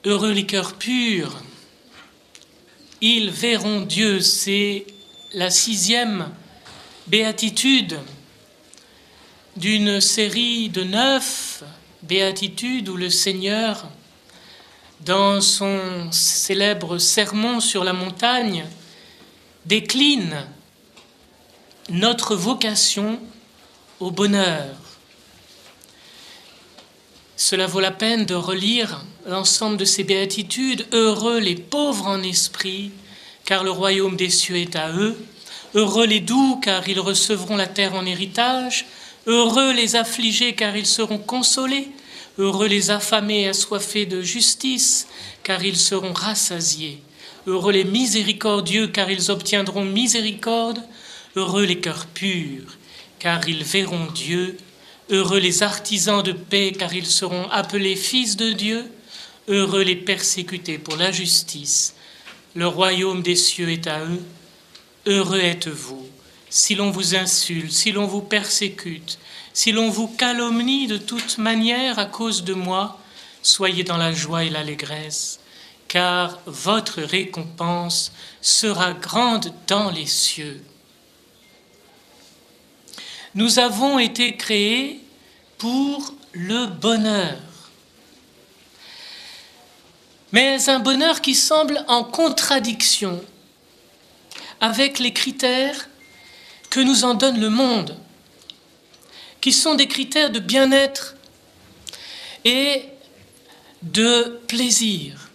Heureux les cœurs purs, ils verront Dieu. C'est la 6e béatitude d'une série de 9 béatitudes où le Seigneur, dans son célèbre sermon sur la montagne, décline notre vocation au bonheur. Cela vaut la peine de relire l'ensemble de ces béatitudes. Heureux les pauvres en esprit, car le royaume des cieux est à eux. Heureux les doux, car ils recevront la terre en héritage. Heureux les affligés, car ils seront consolés. Heureux les affamés et assoiffés de justice, car ils seront rassasiés. Heureux les miséricordieux, car ils obtiendront miséricorde. Heureux les cœurs purs, car ils verront Dieu. Heureux les artisans de paix, car ils seront appelés fils de Dieu. Heureux les persécutés pour la justice, le royaume des cieux est à eux. Heureux êtes-vous, si l'on vous insulte, si l'on vous persécute, si l'on vous calomnie de toute manière à cause de moi, soyez dans la joie et l'allégresse, car votre récompense sera grande dans les cieux. Nous avons été créés pour le bonheur. Mais un bonheur qui semble en contradiction avec les critères que nous en donne le monde, qui sont des critères de bien-être et de plaisir.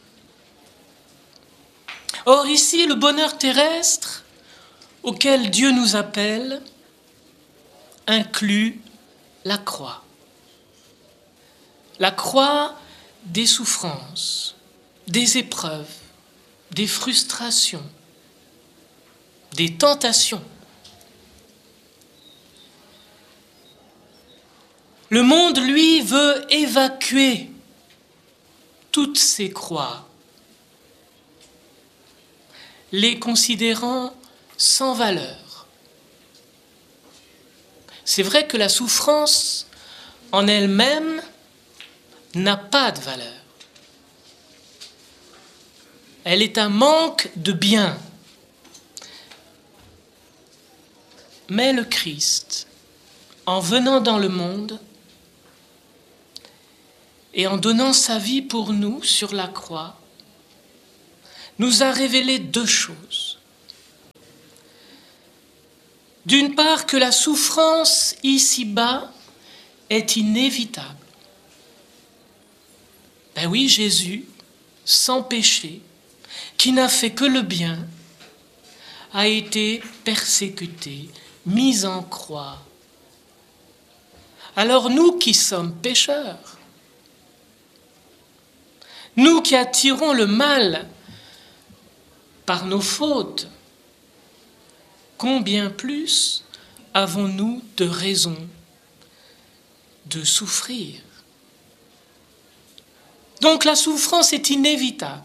Or ici, le bonheur terrestre auquel Dieu nous appelle inclut la croix. La croix des souffrances, des épreuves, des frustrations, des tentations. Le monde, lui, veut évacuer toutes ces croix, les considérant sans valeur. C'est vrai que la souffrance en elle-même n'a pas de valeur. Elle est un manque de bien. Mais le Christ, en venant dans le monde et en donnant sa vie pour nous sur la croix, nous a révélé 2 choses. D'une part, que la souffrance ici-bas est inévitable. Ben oui, Jésus, sans péché, qui n'a fait que le bien, a été persécuté, mis en croix. Alors nous qui sommes pécheurs, nous qui attirons le mal par nos fautes, combien plus avons-nous de raisons de souffrir? Donc la souffrance est inévitable.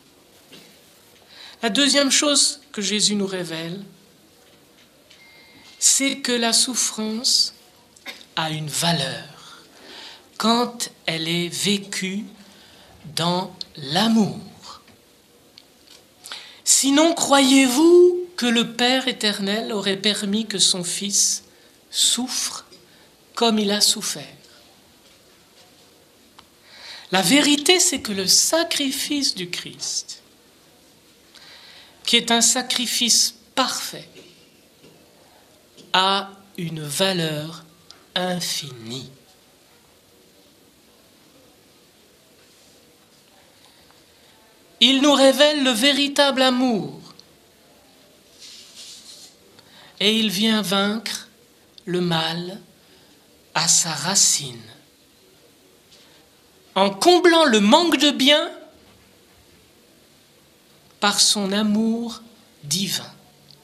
La deuxième chose que Jésus nous révèle, c'est que la souffrance a une valeur quand elle est vécue dans l'amour. Sinon, croyez-vous que le Père éternel aurait permis que son Fils souffre comme il a souffert? La vérité, c'est que le sacrifice du Christ, qui est un sacrifice parfait, a une valeur infinie. Il nous révèle le véritable amour et il vient vaincre le mal à sa racine, en comblant le manque de bien par son amour divin.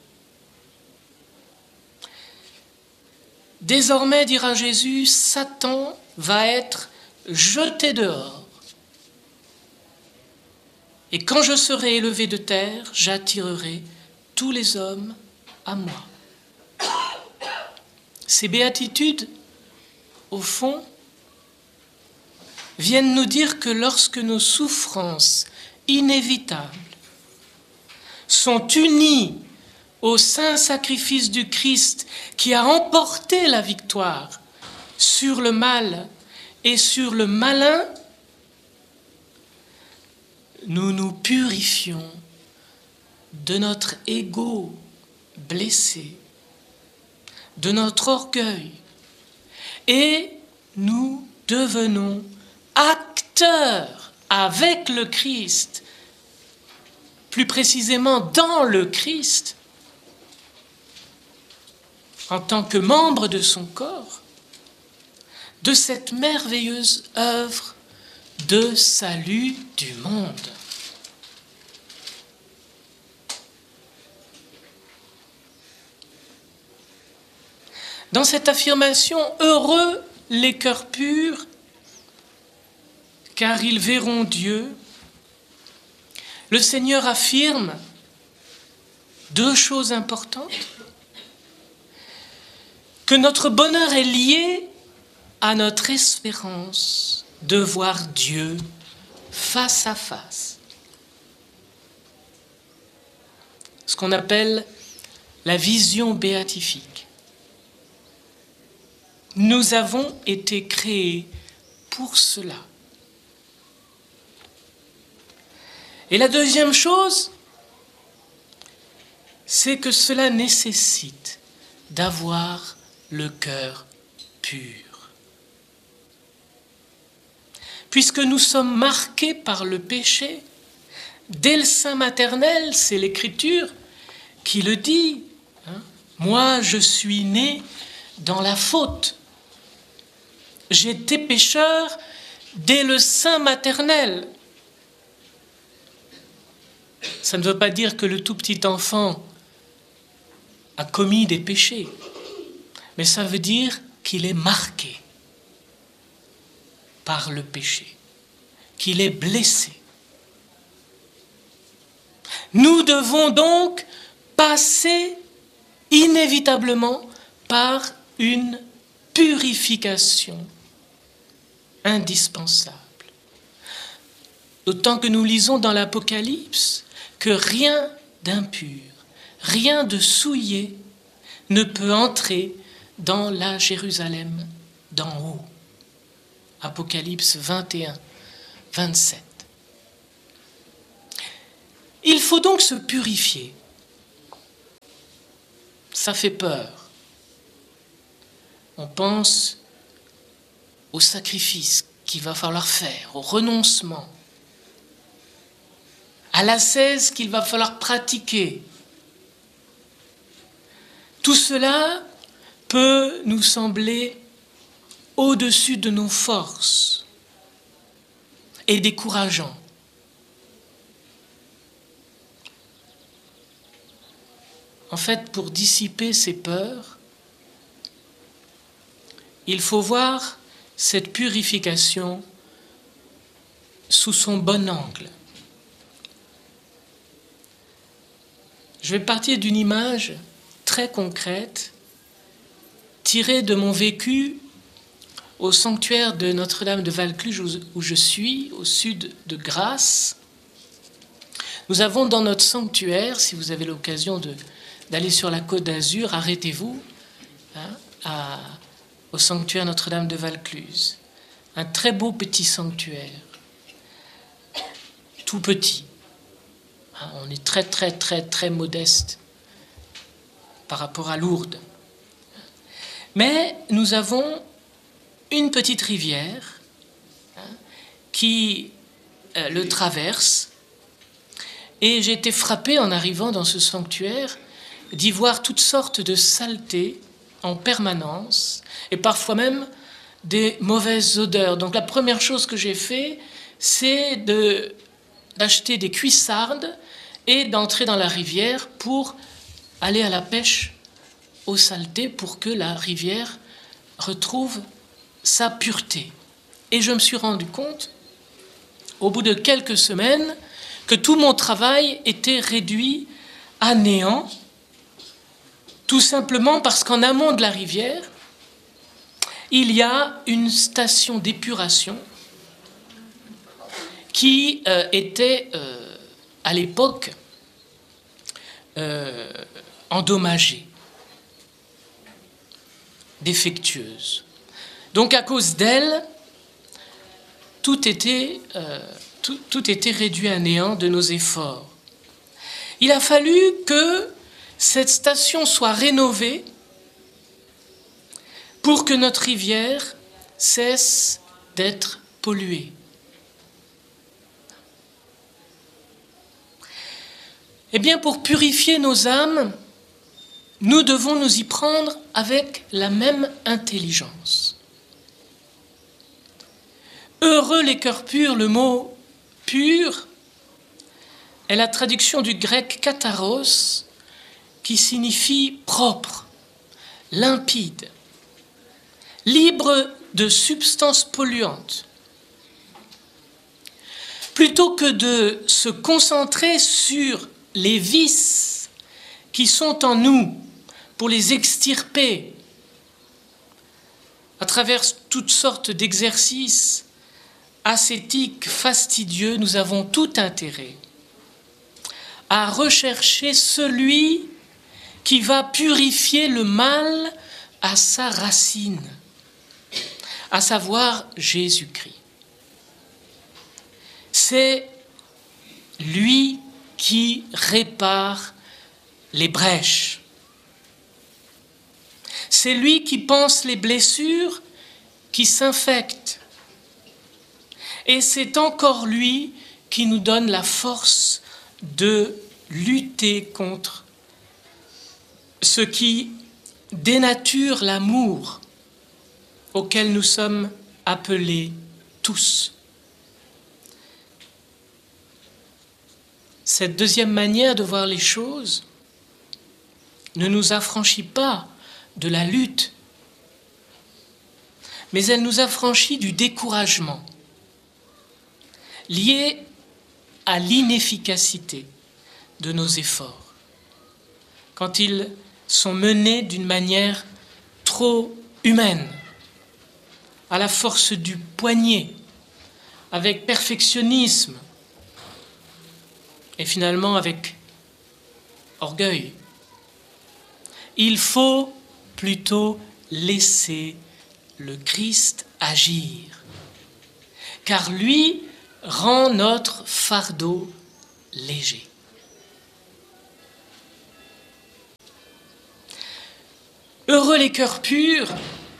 Désormais, dira Jésus, Satan va être jeté dehors. Et quand je serai élevé de terre, j'attirerai tous les hommes à moi. Ces béatitudes, au fond, viennent nous dire que lorsque nos souffrances inévitables sont unies au saint sacrifice du Christ qui a emporté la victoire sur le mal et sur le malin, nous nous purifions de notre ego blessé, de notre orgueil, et nous devenons acteurs avec le Christ, plus précisément dans le Christ, en tant que membre de son corps, de cette merveilleuse œuvre de salut du monde. Dans cette affirmation, heureux les cœurs purs, car ils verront Dieu, le Seigneur affirme deux choses importantes: que notre bonheur est lié à notre espérance de voir Dieu face à face. Ce qu'on appelle la vision béatifique. Nous avons été créés pour cela. Et la deuxième chose, c'est que cela nécessite d'avoir le cœur pur. Puisque nous sommes marqués par le péché, dès le sein maternel, c'est l'Écriture qui le dit. Moi, je suis né dans la faute. J'étais pécheur dès le sein maternel. Ça ne veut pas dire que le tout petit enfant a commis des péchés, mais ça veut dire qu'il est marqué par le péché, qu'il est blessé. Nous devons donc passer inévitablement par une purification indispensable. D'autant que nous lisons dans l'Apocalypse que rien d'impur, rien de souillé ne peut entrer dans la Jérusalem d'en haut. Apocalypse 21, 27. Il faut donc se purifier. Ça fait peur. On pense au sacrifice qu'il va falloir faire, au renoncement, à l'ascèse qu'il va falloir pratiquer. Tout cela peut nous sembler au-dessus de nos forces et décourageant. En fait, pour dissiper ces peurs, il faut voir cette purification sous son bon angle. Je vais partir d'une image très concrète, tirée de mon vécu au sanctuaire de Notre-Dame de Vaucluse, où je suis, au sud de Grasse. Nous avons dans notre sanctuaire, si vous avez l'occasion d'aller sur la Côte d'Azur, arrêtez-vous au sanctuaire Notre-Dame de Vaucluse. Un très beau petit sanctuaire, tout petit. On est très, très, très, très modeste par rapport à Lourdes. Mais nous avons une petite rivière qui le traverse. Et j'ai été frappé en arrivant dans ce sanctuaire d'y voir toutes sortes de saletés en permanence et parfois même des mauvaises odeurs. Donc la première chose que j'ai fait, c'est d'acheter des cuissardes et d'entrer dans la rivière pour aller à la pêche aux saletés pour que la rivière retrouve sa pureté. Et je me suis rendu compte, au bout de quelques semaines, que tout mon travail était réduit à néant, tout simplement parce qu'en amont de la rivière, il y a une station d'épuration qui était à l'époque endommagée, défectueuse. Donc à cause d'elle, tout était réduit à néant de nos efforts. Il a fallu que cette station soit rénovée pour que notre rivière cesse d'être polluée. Eh bien, pour purifier nos âmes, nous devons nous y prendre avec la même intelligence. Heureux les cœurs purs, le mot pur est la traduction du grec katharos, qui signifie propre, limpide, libre de substances polluantes. Plutôt que de se concentrer sur les vices qui sont en nous pour les extirper à travers toutes sortes d'exercices ascétiques fastidieux, nous avons tout intérêt à rechercher celui qui va purifier le mal à sa racine, à savoir Jésus-Christ. C'est lui qui répare les brèches. C'est lui qui panse les blessures qui s'infectent. Et c'est encore lui qui nous donne la force de lutter contre ce qui dénature l'amour auquel nous sommes appelés tous. Cette deuxième manière de voir les choses ne nous affranchit pas de la lutte, mais elle nous affranchit du découragement lié à l'inefficacité de nos efforts, quand ils sont menés d'une manière trop humaine, à la force du poignet, avec perfectionnisme, et finalement avec orgueil. Il faut plutôt laisser le Christ agir, car lui rend notre fardeau léger. Heureux les cœurs purs,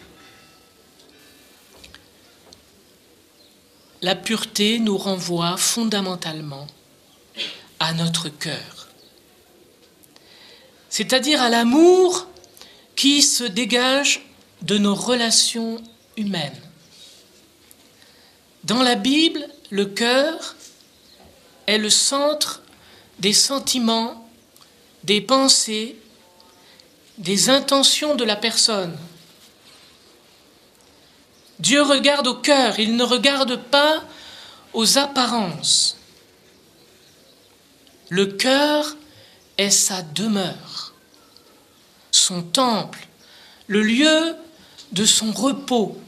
la pureté nous renvoie fondamentalement à notre cœur, c'est-à-dire à l'amour qui se dégage de nos relations humaines. Dans la Bible, le cœur est le centre des sentiments, des pensées, des intentions de la personne. Dieu regarde au cœur, il ne regarde pas aux apparences. Le cœur est sa demeure, son temple, le lieu de son repos.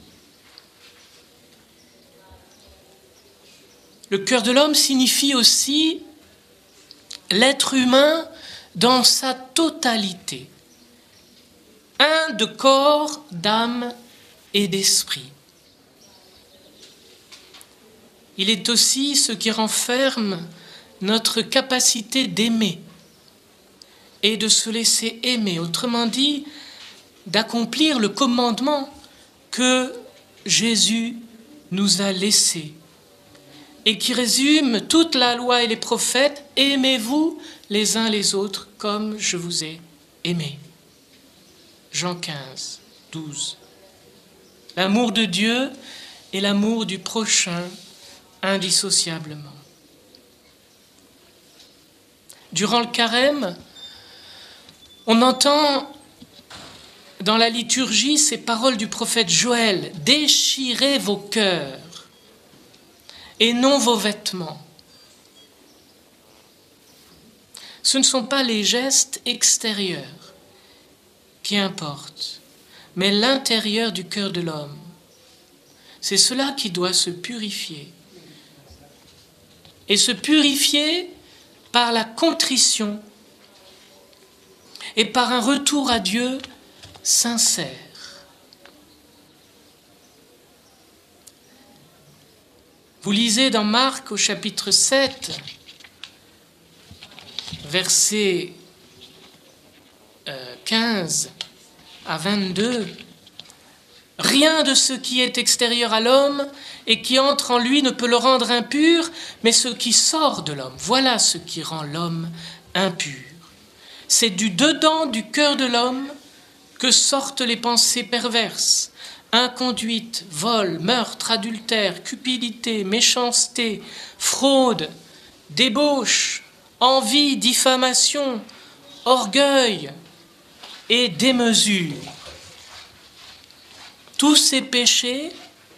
Le cœur de l'homme signifie aussi l'être humain dans sa totalité, un de corps, d'âme et d'esprit. Il est aussi ce qui renferme notre capacité d'aimer et de se laisser aimer, autrement dit, d'accomplir le commandement que Jésus nous a laissé et qui résume toute la loi et les prophètes: aimez-vous les uns les autres comme je vous ai aimé. Jean 15, 12. L'amour de Dieu et l'amour du prochain indissociablement. Durant le carême, on entend dans la liturgie ces paroles du prophète Joël: déchirez vos cœurs et non vos vêtements. Ce ne sont pas les gestes extérieurs qui importent, mais l'intérieur du cœur de l'homme. C'est cela qui doit se purifier. et se purifier par la contrition et par un retour à Dieu sincère. Vous lisez dans Marc au chapitre 7, versets 15 à 22, « Rien de ce qui est extérieur à l'homme et qui entre en lui ne peut le rendre impur, mais ce qui sort de l'homme, voilà ce qui rend l'homme impur. C'est du dedans du cœur de l'homme que sortent les pensées perverses, inconduite, vol, meurtre, adultère, cupidité, méchanceté, fraude, débauche, envie, diffamation, orgueil et démesure. Tous ces péchés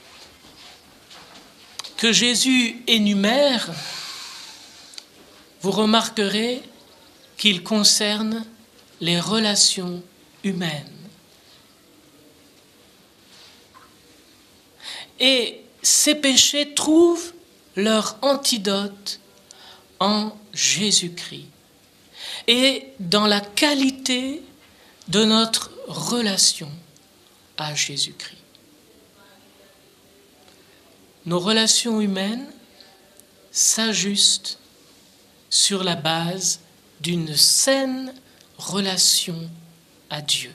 que Jésus énumère, vous remarquerez qu'ils concernent les relations humaines. Et ces péchés trouvent leur antidote en Jésus-Christ et dans la qualité de notre relation à Jésus-Christ. Nos relations humaines s'ajustent sur la base d'une saine relation à Dieu.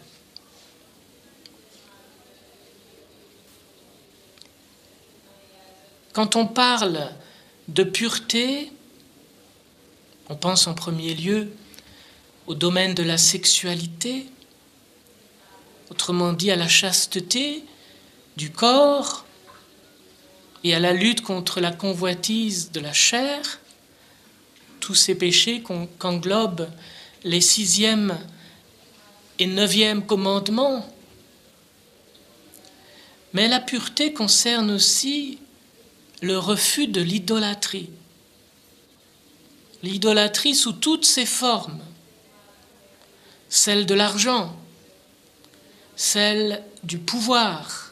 Quand on parle de pureté, on pense en premier lieu au domaine de la sexualité, autrement dit à la chasteté du corps et à la lutte contre la convoitise de la chair, tous ces péchés qu'englobent les 6e et 9e commandements. Mais la pureté concerne aussi le refus de l'idolâtrie. L'idolâtrie sous toutes ses formes, celle de l'argent, celle du pouvoir,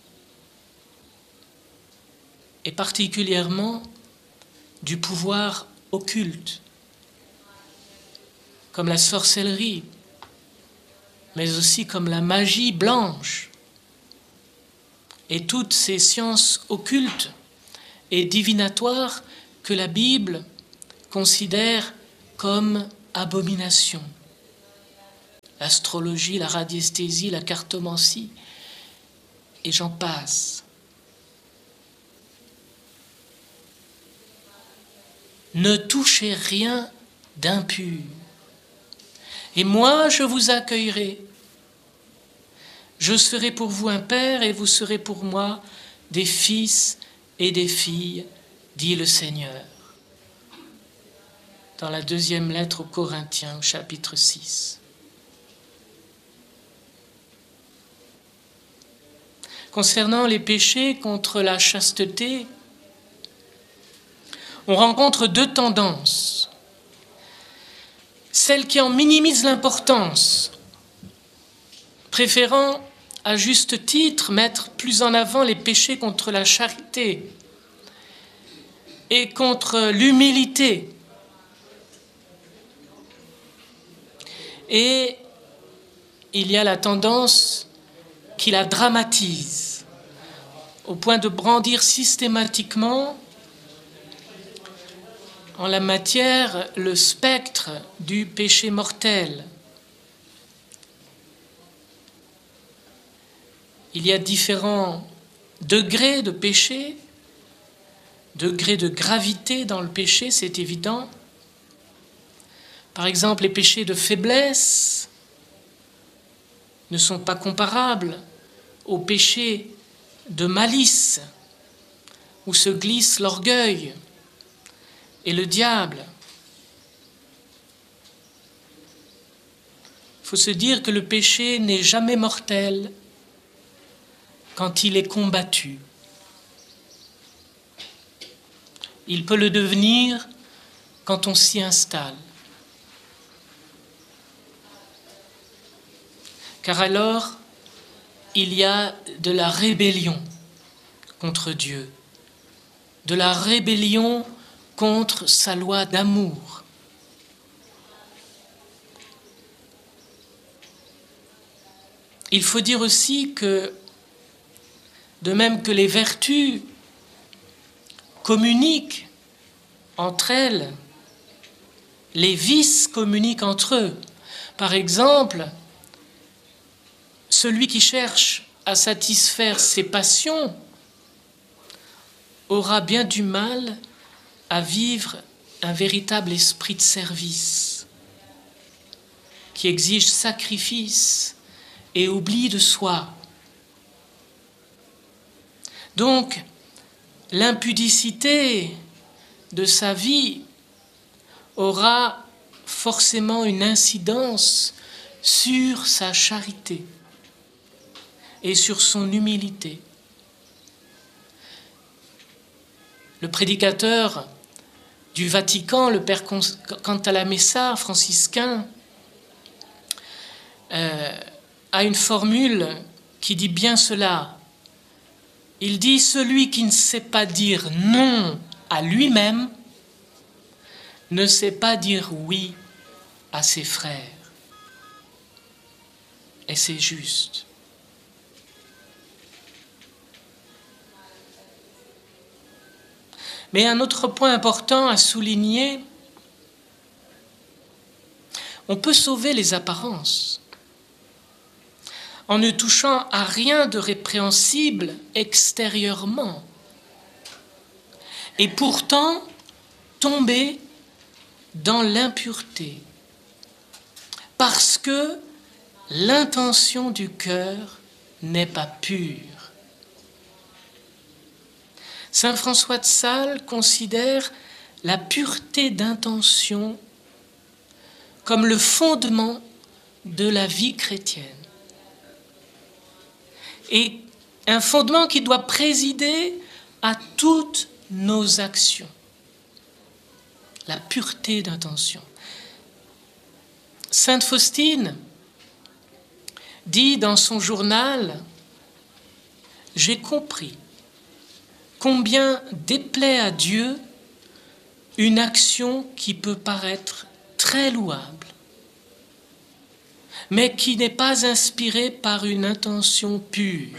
et particulièrement du pouvoir occulte, comme la sorcellerie, mais aussi comme la magie blanche, et toutes ces sciences occultes et divinatoires que la Bible considère comme abomination. L'astrologie, la radiesthésie, la cartomancie, et j'en passe. Ne touchez rien d'impur, et moi je vous accueillerai. Je serai pour vous un père, et vous serez pour moi des fils et des filles, dit le Seigneur. Dans la 2e lettre aux Corinthiens, au chapitre 6. Concernant les péchés contre la chasteté, on rencontre 2 tendances. Celle qui en minimise l'importance, préférant à juste titre mettre plus en avant les péchés contre la charité et contre l'humilité. Et il y a la tendance qui la dramatise, au point de brandir systématiquement en la matière le spectre du péché mortel. Il y a différents degrés de péché, degrés de gravité dans le péché, c'est évident. Par exemple, les péchés de faiblesse ne sont pas comparables aux péchés de malice, où se glisse l'orgueil et le diable. Il faut se dire que le péché n'est jamais mortel quand il est combattu. Il peut le devenir quand on s'y installe. Car alors, il y a de la rébellion contre Dieu, de la rébellion contre sa loi d'amour. Il faut dire aussi que, de même que les vertus communiquent entre elles, les vices communiquent entre eux. Par exemple, celui qui cherche à satisfaire ses passions aura bien du mal à vivre un véritable esprit de service qui exige sacrifice et oubli de soi. Donc, l'impudicité de sa vie aura forcément une incidence sur sa charité et sur son humilité. Le prédicateur du Vatican, le père Cantalamessa, franciscain, a une formule qui dit bien cela. Il dit « Celui qui ne sait pas dire non à lui-même ne sait pas dire oui à ses frères. » Et c'est juste. Mais un autre point important à souligner, on peut sauver les apparences en ne touchant à rien de répréhensible extérieurement, et pourtant tomber dans l'impureté, parce que l'intention du cœur n'est pas pure. Saint François de Sales considère la pureté d'intention comme le fondement de la vie chrétienne. Et un fondement qui doit présider à toutes nos actions. La pureté d'intention. Sainte Faustine dit dans son journal « J'ai compris combien déplaît à Dieu une action qui peut paraître très louable, mais qui n'est pas inspirée par une intention pure.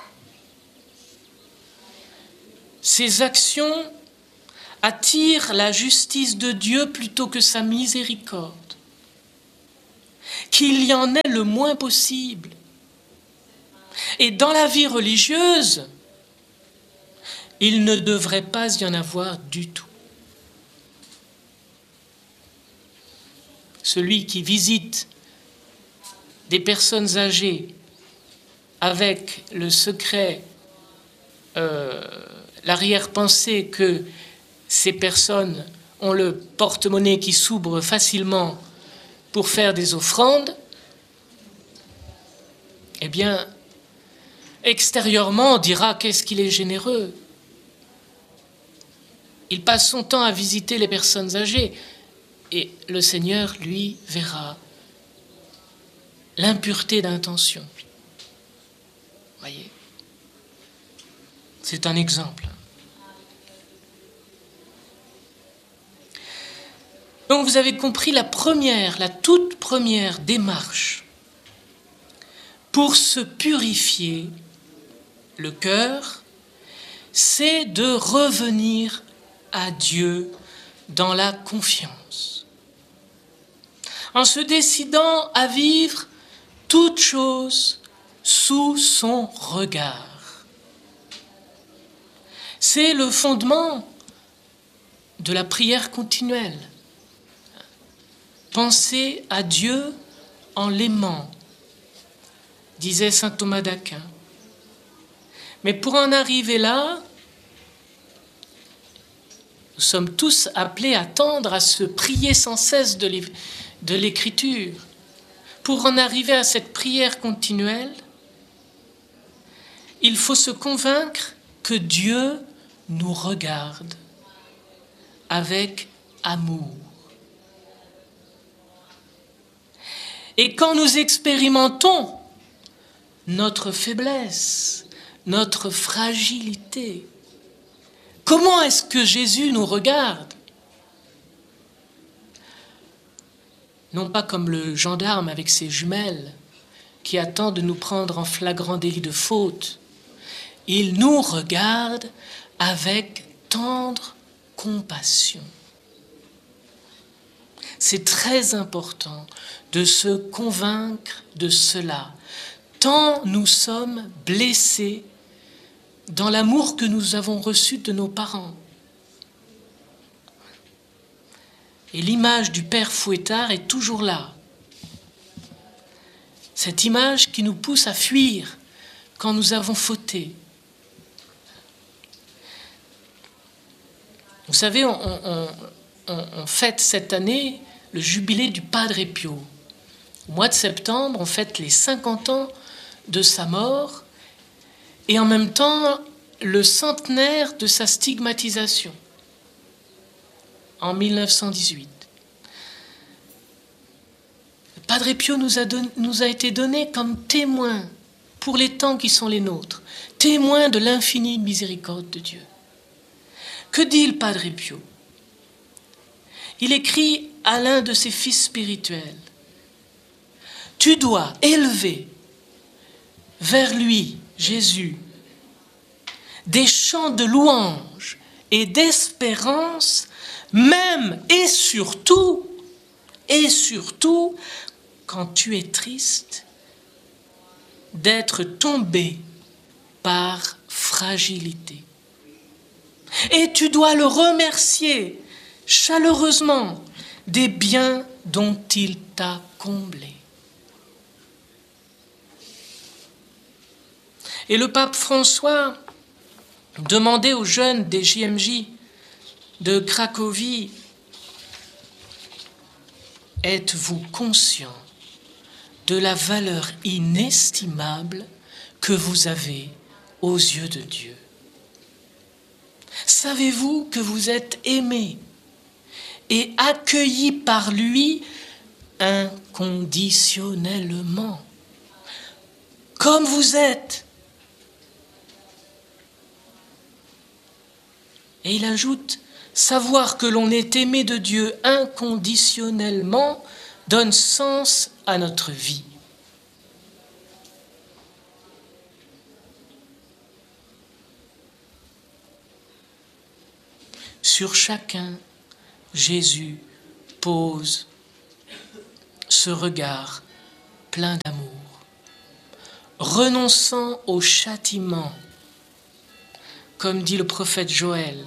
Ces actions attirent la justice de Dieu plutôt que sa miséricorde. Qu'il y en ait le moins possible. Et dans la vie religieuse, il ne devrait pas y en avoir du tout. Celui qui visite des personnes âgées avec le secret, l'arrière-pensée que ces personnes ont le porte-monnaie qui s'ouvre facilement pour faire des offrandes, eh bien, extérieurement, on dira qu'est-ce qu'il est généreux. Il passe son temps à visiter les personnes âgées et le Seigneur, lui, verra l'impureté d'intention. Voyez, c'est un exemple. Donc vous avez compris la toute première démarche pour se purifier le cœur, c'est de revenir à Dieu dans la confiance, en se décidant à vivre toute chose sous son regard. C'est le fondement de la prière continuelle. Penser à Dieu en l'aimant, disait saint Thomas d'Aquin. Mais pour en arriver là, nous sommes tous appelés à tendre à se prier sans cesse de l'Écriture. Pour en arriver à cette prière continuelle, il faut se convaincre que Dieu nous regarde avec amour. Et quand nous expérimentons notre faiblesse, notre fragilité, comment est-ce que Jésus nous regarde ? non pas comme le gendarme avec ses jumelles, qui attend de nous prendre en flagrant délit de faute. Il nous regarde avec tendre compassion. C'est très important de se convaincre de cela, tant nous sommes blessés dans l'amour que nous avons reçu de nos parents. Et l'image du père fouettard est toujours là. Cette image qui nous pousse à fuir quand nous avons fauté. Vous savez, on fête cette année le jubilé du Padre Pio. Au mois de septembre, on fête les 50 ans de sa mort et en même temps le centenaire de sa stigmatisation en 1918. Le Padre Pio nous a été donné comme témoin pour les temps qui sont les nôtres, témoin de l'infinie miséricorde de Dieu. Que dit le Padre Pio? Il écrit à l'un de ses fils spirituels: tu dois élever vers lui, Jésus, des chants de louange et d'espérance, même et surtout, quand tu es triste d'être tombé par fragilité. Et tu dois le remercier chaleureusement des biens dont il t'a comblé. Et le pape François demandait aux jeunes des JMJ de Cracovie: êtes-vous conscient de la valeur inestimable que vous avez aux yeux de Dieu? Savez-vous que vous êtes aimés et accueillis par lui inconditionnellement, comme vous êtes? Et il ajoute: savoir que l'on est aimé de Dieu inconditionnellement donne sens à notre vie. Sur chacun, Jésus pose ce regard plein d'amour, renonçant au châtiment, comme dit le prophète Joël,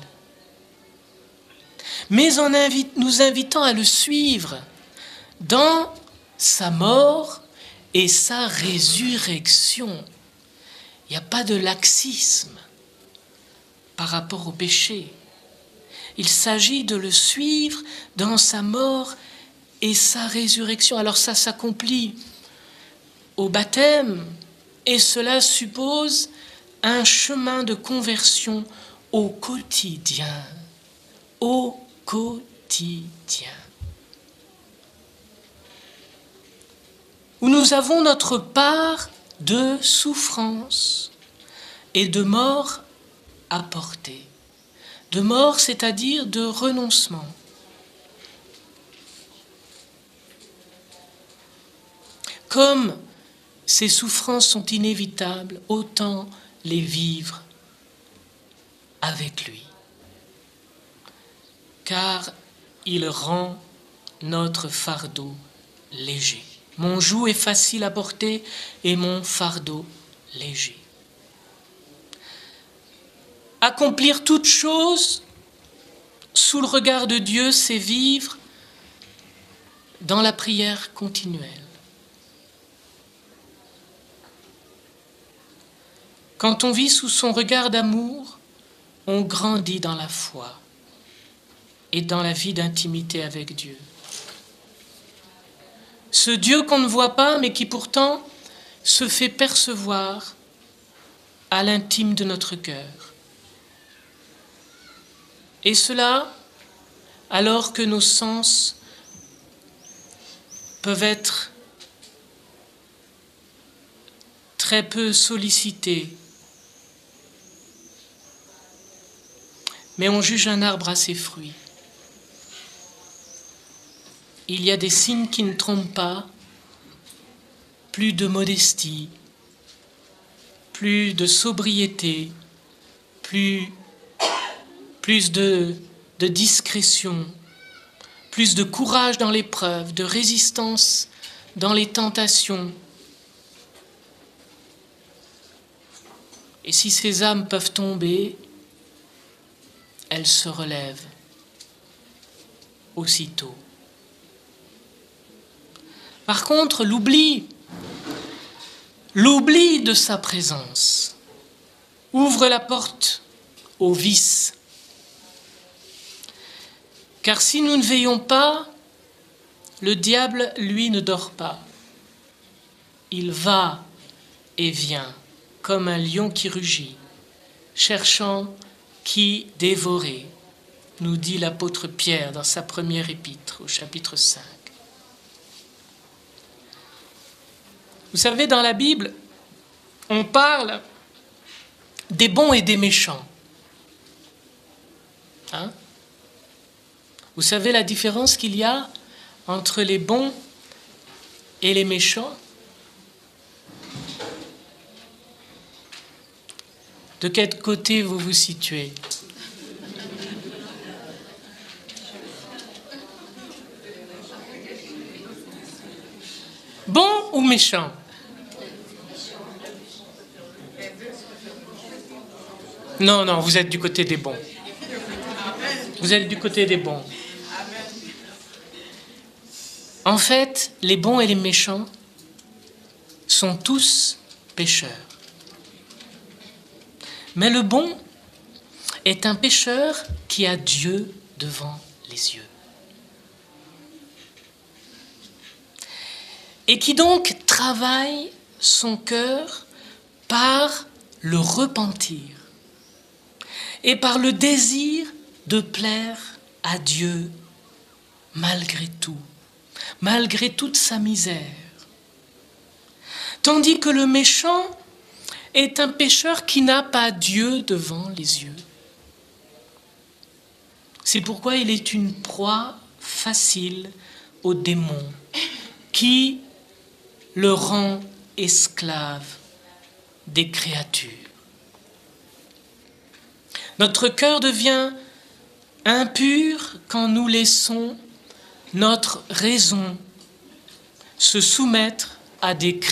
mais en nous invitant à le suivre dans sa mort et sa résurrection. Il n'y a pas de laxisme par rapport au péché. Il s'agit de le suivre dans sa mort et sa résurrection. Alors ça s'accomplit au baptême et cela suppose un chemin de conversion au quotidien. Au quotidien. Où nous avons notre part de souffrance et de mort à porter. De mort, c'est-à-dire de renoncement. Comme ces souffrances sont inévitables, autant les vivre avec lui. Car il rend notre fardeau léger. Mon joug est facile à porter et mon fardeau léger. Accomplir toute chose sous le regard de Dieu, c'est vivre dans la prière continuelle. Quand on vit sous son regard d'amour, on grandit dans la foi et dans la vie d'intimité avec Dieu. Ce Dieu qu'on ne voit pas, mais qui pourtant se fait percevoir à l'intime de notre cœur. Et cela, alors que nos sens peuvent être très peu sollicités. Mais on juge un arbre à ses fruits. il y a des signes qui ne trompent pas, plus de modestie, plus de sobriété, plus de discrétion, plus de courage dans l'épreuve, de résistance dans les tentations. Et si ces âmes peuvent tomber, elles se relèvent aussitôt. Par contre, l'oubli de sa présence ouvre la porte au vice. Car si nous ne veillons pas, le diable, lui, ne dort pas. Il va et vient, comme un lion qui rugit, cherchant qui dévorer, nous dit l'apôtre Pierre dans sa première épître, au chapitre 5. Vous savez, dans la Bible, on parle des bons et des méchants. Hein? Vous savez la différence qu'il y a entre les bons et les méchants? De quel côté vous vous situez? Bon ou méchant? Non, vous êtes du côté des bons. Vous êtes du côté des bons. En fait, les bons et les méchants sont tous pécheurs. Mais le bon est un pécheur qui a Dieu devant les yeux. Et qui donc travaille son cœur par le repentir et par le désir de plaire à Dieu malgré tout, malgré toute sa misère. Tandis que le méchant est un pécheur qui n'a pas Dieu devant les yeux. C'est pourquoi il est une proie facile aux démons qui le rend esclave des créatures. Notre cœur devient impur quand nous laissons notre raison se soumettre à des